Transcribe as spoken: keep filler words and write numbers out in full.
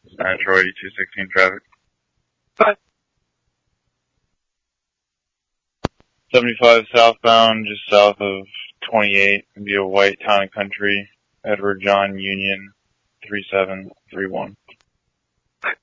Metro eighty-two sixteen traffic. Bye. seventy-five southbound, just south of twenty-eight, via White Town and Country, Edward John Union, three seven three one.